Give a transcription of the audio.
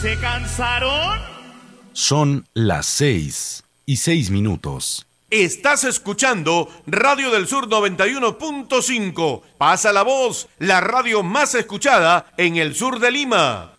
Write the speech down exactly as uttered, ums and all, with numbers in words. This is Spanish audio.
¿Se cansaron? Son las seis y seis minutos. Estás escuchando Radio del Sur noventa y uno punto cinco. Pasa la voz, la radio más escuchada en el sur de Lima.